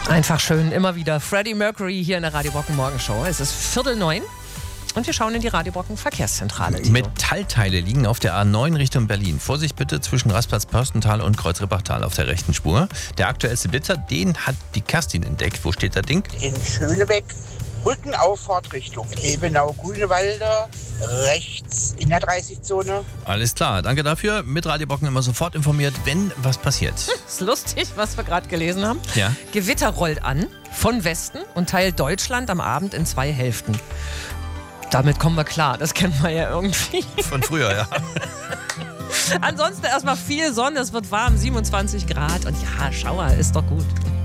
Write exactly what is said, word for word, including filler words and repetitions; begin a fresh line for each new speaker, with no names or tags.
Einfach schön, immer wieder Freddie Mercury hier in der Radio Brocken Morgenshow. Es ist Viertel neun und wir schauen in die Radio Brocken Verkehrszentrale.
Metallteile liegen auf der A neun Richtung Berlin. Vorsicht bitte zwischen Rastplatz-Pörstental und Kreuz-Rippachtal auf der rechten Spur. Der aktuellste Blitzer, den hat die Kerstin entdeckt. Wo steht das Ding?
In Schönebeck, Brückenauffahrt Richtung Ebenau-Grünewalde, rechts in der dreißig-Zone.
Alles klar, danke dafür. Mit Radio Brocken immer sofort informiert, wenn was passiert.
Ist lustig, was wir gerade gelesen haben.
Ja.
Gewitter rollt an von Westen und teilt Deutschland am Abend in zwei Hälften. Damit kommen wir klar, das kennen wir ja irgendwie.
Von früher, ja.
Ansonsten erstmal viel Sonne, es wird warm, siebenundzwanzig Grad und ja, Schauer ist doch gut.